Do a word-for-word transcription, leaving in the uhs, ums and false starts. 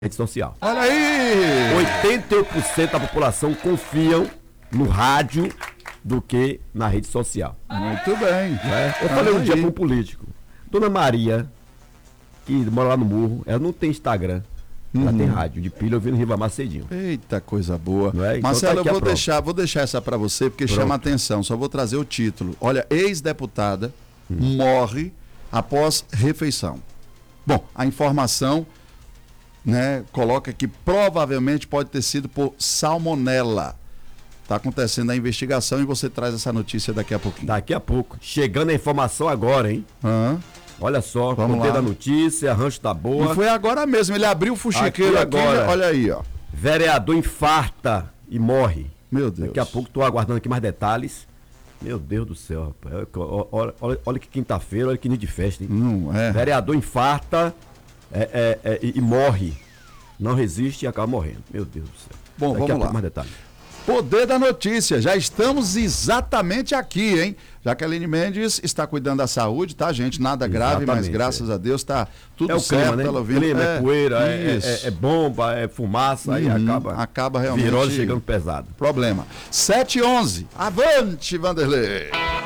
rede social. Olha aí! oitenta e oito por cento da população confiam no rádio do que na rede social. Muito bem. É? Eu falei um dia para um político, Dona Maria, que mora lá no Morro, ela não tem Instagram, ela Uhum. tem rádio de pilha ouvindo Ribamar cedinho. Eita, coisa boa. Não é? Então Marcelo, tá aqui eu a vou prova. deixar, vou deixar essa para você, porque Pronto. chama a atenção. Só vou trazer o título. Olha, ex-deputada Hum. morre após refeição. Bom, a informação, né, coloca que provavelmente pode ter sido por salmonela. Está acontecendo a investigação e você traz essa notícia daqui a pouquinho. Daqui a pouco. Chegando a informação agora, hein? Hã? Olha só, Vamos contei lá. da notícia, rancho da boa. E foi agora mesmo, ele abriu o fuxiqueiro Aqui aqui, agora. olha aí, ó. Vereador infarta e morre. Meu Deus. Daqui a pouco estou aguardando aqui mais detalhes. Meu Deus do céu, rapaz. Olha, olha, olha, olha que quinta-feira, olha que dia de festa, hein? Não é. Vereador infarta é, é, é, e, e morre. Não resiste e acaba morrendo. Meu Deus do céu. Bom, Daqui a vamos pouco lá. mais detalhes. Poder da notícia, já estamos exatamente aqui, hein? Jaqueline Mendes está cuidando da saúde, tá, gente? Nada grave, mas Exatamente, graças a Deus tá tudo É o certo, clima, né? pelo vindo. Clima, é, poeira, é, isso. é, é bomba, é fumaça, aí Uhum, acaba, acaba realmente virose chegando pesado. problema. sete e onze, avante, Vanderlei!